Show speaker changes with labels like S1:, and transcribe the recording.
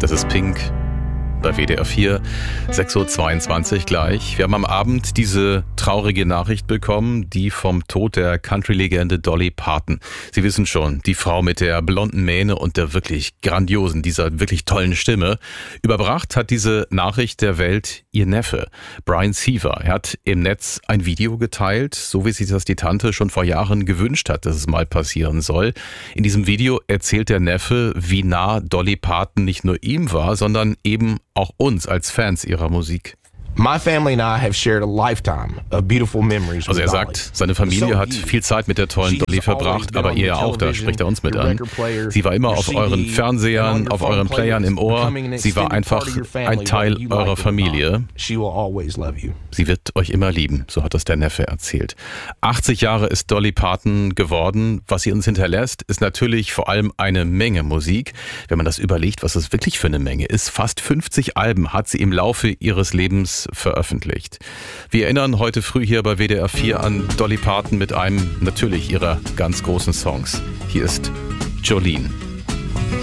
S1: Das ist Pink bei WDR 4, 6.22 Uhr gleich. Wir haben am Abend diese traurige Nachricht bekommen, die vom Tod der Country-Legende Dolly Parton. Sie wissen schon, die Frau mit der blonden Mähne und der wirklich grandiosen, dieser wirklich tollen Stimme. Überbracht hat diese Nachricht der Welt ihr Neffe, Brian Seaver. Er hat im Netz ein Video geteilt, so wie sich das die Tante schon vor Jahren gewünscht hat, dass es mal passieren soll. In diesem Video erzählt der Neffe, wie nah Dolly Parton nicht nur ihm war, sondern eben auch uns als Fans ihrer Musik.
S2: My family and I have shared a lifetime of beautiful memories.
S1: Also er sagt, seine Familie hat viel Zeit mit der tollen Dolly verbracht, aber ihr auch, da spricht er uns mit an. Sie war immer auf euren Fernsehern, auf euren Playern im Ohr. Sie war einfach ein Teil eurer Familie. Sie wird euch immer lieben, so hat das der Neffe erzählt. 80 Jahre ist Dolly Parton geworden. Was sie uns hinterlässt, ist natürlich vor allem eine Menge Musik. Wenn man das überlegt, was es wirklich für eine Menge ist, fast 50 Alben hat sie im Laufe ihres Lebens veröffentlicht. Wir erinnern heute früh hier bei WDR 4 an Dolly Parton mit einem natürlich ihrer ganz großen Songs. Hier ist Jolene.